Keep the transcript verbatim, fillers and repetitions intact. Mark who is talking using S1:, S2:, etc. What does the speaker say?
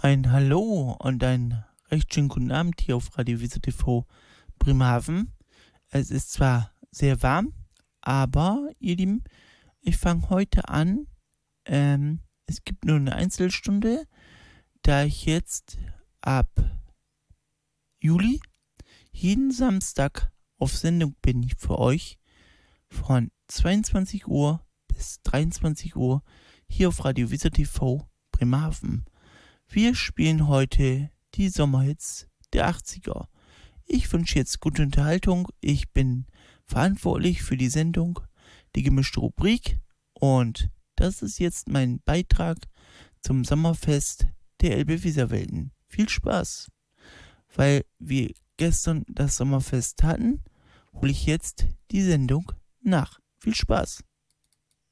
S1: Ein Hallo und einen recht schönen guten Abend hier auf Radio Wiese T V Bremerhaven. Es ist zwar sehr warm, aber ihr Lieben, ich fange heute an. Ähm, es gibt nur eine Einzelstunde, da ich jetzt ab Juli jeden Samstag auf Sendung bin für euch von zweiundzwanzig Uhr bis dreiundzwanzig Uhr hier auf Radio Wiese T V Bremerhaven. Wir spielen heute die Sommerhits der achtziger. Ich wünsche jetzt gute Unterhaltung. Ich bin verantwortlich für die Sendung, die gemischte Rubrik. Und das ist jetzt mein Beitrag zum Sommerfest der Elbe-Weser-Welten. Viel Spaß! Weil wir gestern das Sommerfest hatten, hole ich jetzt die Sendung nach. Viel Spaß!